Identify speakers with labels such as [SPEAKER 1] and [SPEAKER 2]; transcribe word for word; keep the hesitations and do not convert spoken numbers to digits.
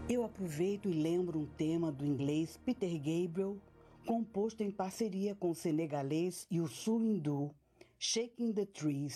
[SPEAKER 1] Eu aproveito e lembro um tema do inglês Peter Gabriel, composto em parceria com o senegalês Youssou N'Dour, Shaking the Trees.